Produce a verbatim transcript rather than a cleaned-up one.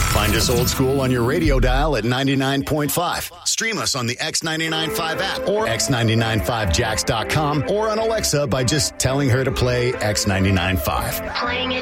Find us old school on your radio dial at ninety-nine point five. Stream us on the X ninety-nine point five app or x nine nine five jacks dot com or on Alexa by just telling her to play X ninety-nine point five. Playing it